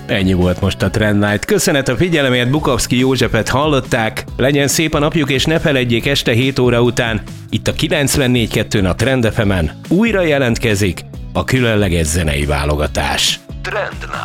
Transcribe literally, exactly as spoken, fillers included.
Ennyi volt most a Trend Night. Köszönet a figyelemért, Bukovszki Józsefet hallották. Legyen szép a napjuk, és ne feledjék, este hét óra után itt a kilencvennégy kettőn a Trend ef emen újra jelentkezik a különleges zenei válogatás. Trend Night.